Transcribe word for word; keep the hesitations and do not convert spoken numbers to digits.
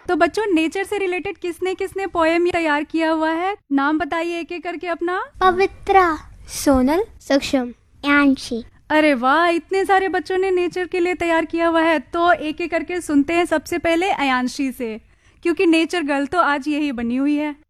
तो बच्चों, नेचर से रिलेटेड किसने किसने पोएम तैयार किया हुआ है? नाम बताइए एक एक करके अपना। पवित्रा, सोनल, सक्षम, यांशी। अरे वाह, इतने सारे बच्चों ने नेचर के लिए तैयार किया हुआ है। तो एक एक करके सुनते हैं सबसे पहले अयांशी से, क्योंकि नेचर गर्ल तो आज यही बनी हुई है।